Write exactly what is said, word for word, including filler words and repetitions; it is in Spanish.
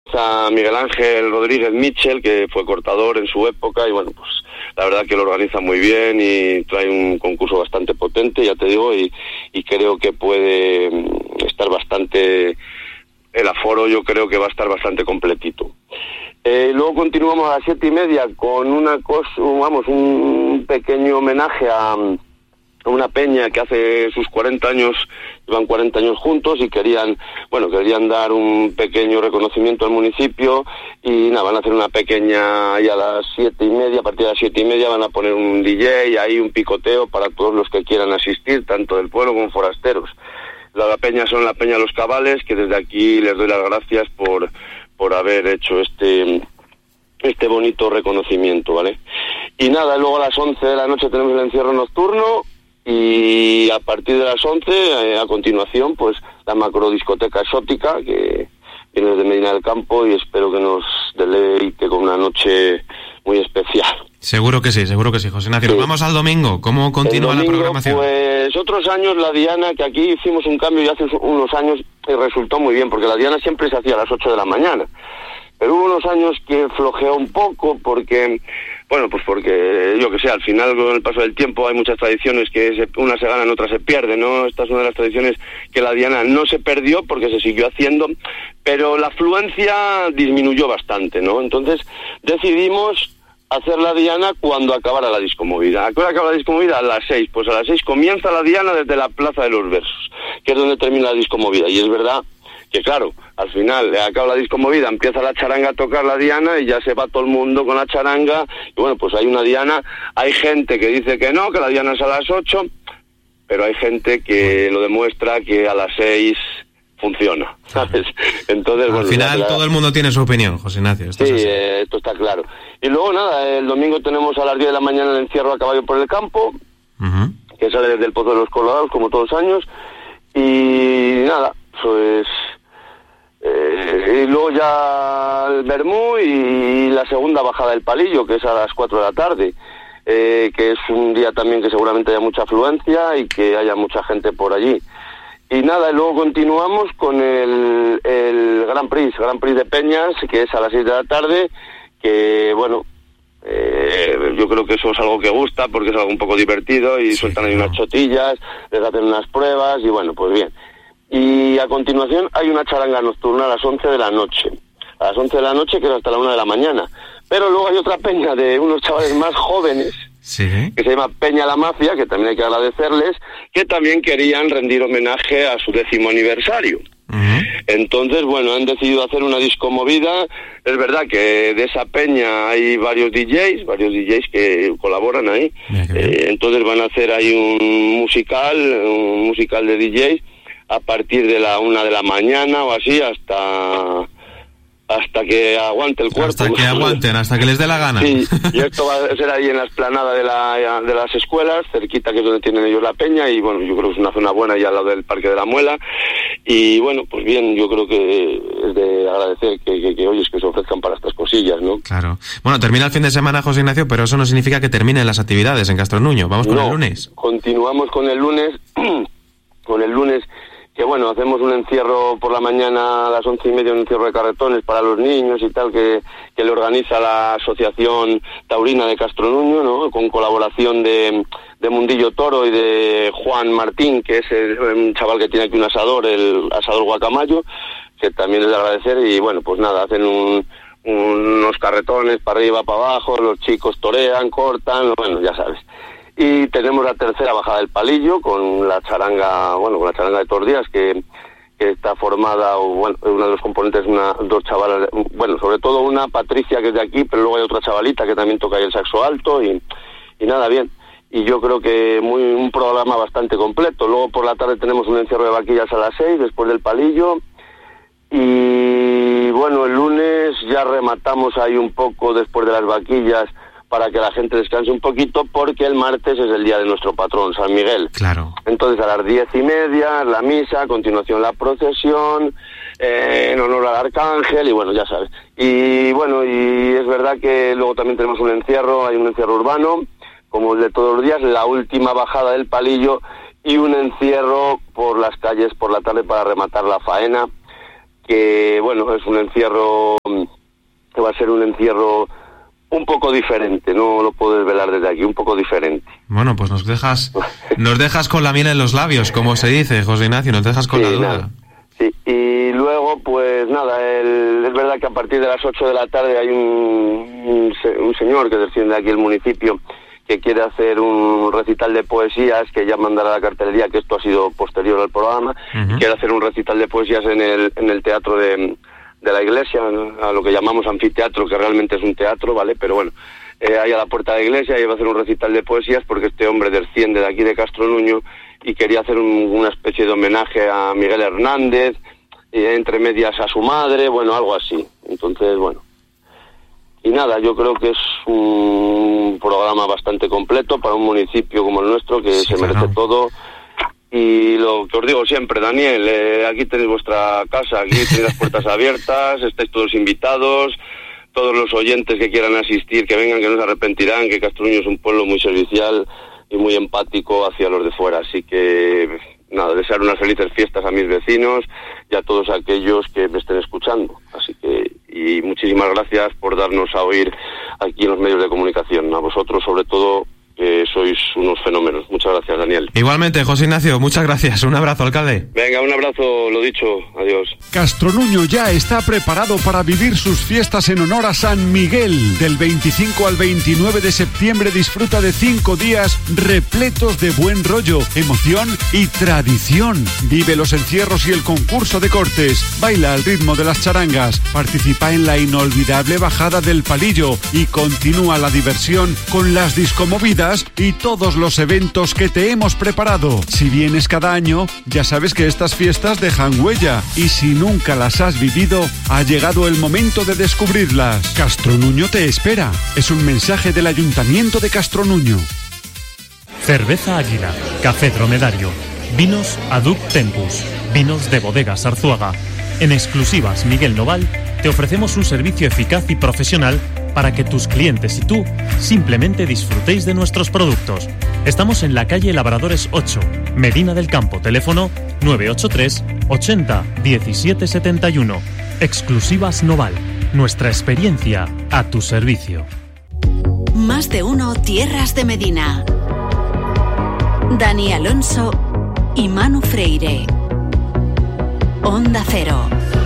a Miguel Ángel Rodríguez Mitchell, que fue cortador en su época, y bueno, pues la verdad que lo organiza muy bien y trae un concurso bastante potente, ya te digo, y, y creo que puede estar bastante, el aforo yo creo que va a estar bastante completito. Eh, luego continuamos a las siete y media con una cosa, vamos, un pequeño homenaje a una peña que hace sus cuarenta años, llevan cuarenta años juntos y querían, bueno, querían dar un pequeño reconocimiento al municipio y nada, van a hacer una pequeña ahí a las siete y media, a partir de las siete y media van a poner un D J, ahí un picoteo para todos los que quieran asistir, tanto del pueblo como forasteros. La peña son la Peña Los Cabales, que desde aquí les doy las gracias por, por haber hecho este... este bonito reconocimiento, ¿vale? Y nada, luego a las once de la noche tenemos el encierro nocturno y a partir de las once, eh, a continuación, pues la macrodiscoteca exótica que viene desde Medina del Campo y espero que nos deleite con una noche muy especial. Seguro que sí, seguro que sí, José Ignacio. Sí. Vamos al domingo, ¿cómo continúa domingo, la programación? Pues otros años la Diana, que aquí hicimos un cambio ya hace unos años y resultó muy bien, porque la Diana siempre se hacía a las ocho de la mañana. Pero hubo unos años que flojeó un poco porque, bueno, pues porque, yo que sé, al final con el paso del tiempo hay muchas tradiciones que se, unas se ganan, otras se pierden, ¿no? Esta es una de las tradiciones que la Diana no se perdió porque se siguió haciendo, pero la afluencia disminuyó bastante, ¿no? Entonces decidimos hacer la Diana cuando acabara la discomovida. ¿A qué hora acaba la discomovida? A las seis. Pues a las seis comienza la Diana desde la Plaza de los Versos, que es donde termina la discomovida. Y es verdad que claro, al final acaba la discomovida, empieza la charanga a tocar la Diana y ya se va todo el mundo con la charanga y bueno, pues hay una Diana, hay gente que dice que no, que la Diana es a las ocho, pero hay gente que lo demuestra que a las seis funciona, ¿sabes? Entonces, al bueno, final la... todo el mundo tiene su opinión, José Ignacio. Esto sí, es eh, esto está claro. Y luego nada, el domingo tenemos a las diez de la mañana el encierro a caballo por el campo, uh-huh. que sale desde el Pozo de los Colorados como todos los años y nada, pues... Eh, y luego ya el vermú y la segunda bajada del Palillo, que es a las cuatro de la tarde, eh, que es un día también que seguramente haya mucha afluencia y que haya mucha gente por allí. Y nada, y luego continuamos con el, el Gran Prix, Gran Prix de Peñas, que es a las seis de la tarde, que bueno, eh, yo creo que eso es algo que gusta porque es algo un poco divertido y sí, sueltan ahí unas chotillas, les hacen unas pruebas y bueno, pues bien. Y a continuación hay una charanga nocturna a las once de la noche. A las once de la noche, que es hasta la una de la mañana. Pero luego hay otra peña de unos chavales más jóvenes, sí, que se llama Peña La Mafia, que también hay que agradecerles, que también querían rendir homenaje a su décimo aniversario. Uh-huh. Entonces, bueno, han decidido hacer una discomovida. Es verdad que de esa peña hay varios D Js, varios D Js que colaboran ahí. Eh, entonces van a hacer ahí un musical, un musical de D Js, a partir de la una de la mañana o así hasta hasta que aguante el cuerpo. Hasta que aguanten, hasta que les dé la gana. Sí, y esto va a ser ahí en la explanada de, la, de las escuelas, cerquita, que es donde tienen ellos la peña, y bueno, yo creo que es una zona buena ya al lado del Parque de la Muela, y bueno, pues bien, yo creo que es de agradecer que, que, que oyes que se ofrezcan para estas cosillas, ¿no? Claro. Bueno, termina el fin de semana, José Ignacio, pero eso no significa que terminen las actividades en Castronuño. Vamos con no, el lunes. Continuamos con el lunes, con el lunes... que bueno, hacemos un encierro por la mañana a las once y media, un encierro de carretones para los niños y tal, que, que le organiza la Asociación Taurina de Castronuño, ¿no? Con colaboración de, de Mundillo Toro y de Juan Martín, que es el, un chaval que tiene aquí un asador, el asador Guacamayo, que también es de agradecer, y bueno, pues nada, hacen un, unos carretones para arriba, para abajo, los chicos torean, cortan, bueno, ya sabes. Y tenemos la tercera bajada del Palillo con la charanga, bueno, con la charanga de todos los días, que, que está formada, o bueno, una de los componentes, una, dos chavalas, bueno, sobre todo una, Patricia, que es de aquí, pero luego hay otra chavalita que también toca ahí el saxo alto, y, y nada, bien. Y yo creo que muy un programa bastante completo. Luego por la tarde tenemos un encierro de vaquillas a las seis, después del Palillo, y bueno, el lunes ya rematamos ahí un poco después de las vaquillas, para que la gente descanse un poquito, porque el martes es el día de nuestro patrón, San Miguel. Claro. Entonces a las diez y media la misa, a continuación la procesión, eh, en honor al arcángel, y bueno, ya sabes. Y bueno, y es verdad que luego también tenemos un encierro, hay un encierro urbano, como el de todos los días, la última bajada del Palillo, y un encierro por las calles por la tarde para rematar la faena, que bueno, es un encierro ser un encierro un poco diferente, no lo puedo desvelar desde aquí, un poco diferente. Bueno, pues nos dejas nos dejas con la miel en los labios, como se dice, José Ignacio, nos dejas con sí, la duda. Nada. Sí, y luego, pues nada, el, es verdad que a partir de las ocho de la tarde hay un, un, un señor que desciende aquí el municipio que quiere hacer un recital de poesías, que ya mandará la cartelería, que esto ha sido posterior al programa, uh-huh. Quiere hacer un recital de poesías en el, en el teatro de, de la iglesia, a lo que llamamos anfiteatro, que realmente es un teatro, ¿vale? Pero bueno, eh, ahí a la puerta de la iglesia, y va a hacer un recital de poesías porque este hombre desciende de aquí de Castronuño y quería hacer un, una especie de homenaje a Miguel Hernández, y entre medias a su madre, bueno, algo así. Entonces, bueno. Y nada, yo creo que es un programa bastante completo para un municipio como el nuestro, que sí, se merece claro. todo. Y lo que os digo siempre, Daniel, eh, aquí tenéis vuestra casa, aquí tenéis las puertas abiertas, estáis todos invitados, todos los oyentes que quieran asistir, que vengan, que no se arrepentirán, que Castronuño es un pueblo muy servicial y muy empático hacia los de fuera, así que nada, desear unas felices fiestas a mis vecinos y a todos aquellos que me estén escuchando, así que y muchísimas gracias por darnos a oír aquí en los medios de comunicación, a vosotros sobre todo, que sois unos fenómenos. Muchas gracias, Daniel. Igualmente, José Ignacio, muchas gracias. Un abrazo, alcalde. Venga, un abrazo, lo dicho. Adiós. Castronuño ya está preparado para vivir sus fiestas en honor a San Miguel. Del veinticinco al veintinueve de septiembre disfruta de cinco días repletos de buen rollo, emoción y tradición. Vive los encierros y el concurso de cortes. Baila al ritmo de las charangas. Participa en la inolvidable bajada del Palillo y continúa la diversión con las discomovidas y todos los eventos que te hemos preparado. Si vienes cada año, ya sabes que estas fiestas dejan huella, y si nunca las has vivido, ha llegado el momento de descubrirlas. Castronuño te espera. Es un mensaje del Ayuntamiento de Castronuño. Cerveza Águila, Café Dromedario, Vinos Aduc Tempus, Vinos de Bodegas Arzuaga. En exclusivas Miguel Noval te ofrecemos un servicio eficaz y profesional para que tus clientes y tú simplemente disfrutéis de nuestros productos. Estamos en la calle Labradores ocho, Medina del Campo, teléfono nueve ocho tres ochenta diecisiete setenta y uno. Exclusivas Noval, nuestra experiencia a tu servicio. Más de uno Tierras de Medina. Dani Alonso y Manu Freire. Onda Cero.